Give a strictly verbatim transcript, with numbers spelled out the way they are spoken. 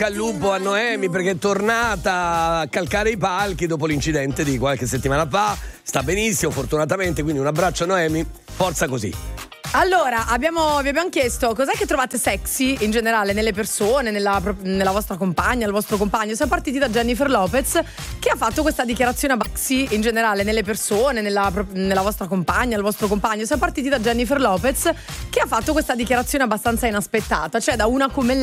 Al lupo a Noemi perché è tornata a calcare i palchi dopo l'incidente di qualche settimana fa. Sta benissimo fortunatamente, quindi un abbraccio a Noemi, forza così. Allora, abbiamo, vi abbiamo chiesto cos'è che trovate sexy in generale nelle persone, nella, nella vostra compagna, il vostro compagno. Siamo partiti da Jennifer Lopez, che ha fatto questa dichiarazione sexy in generale nelle persone, nella, nella vostra compagna, il vostro compagno. Siamo partiti da Jennifer Lopez, che ha fatto questa dichiarazione abbastanza inaspettata, cioè da una come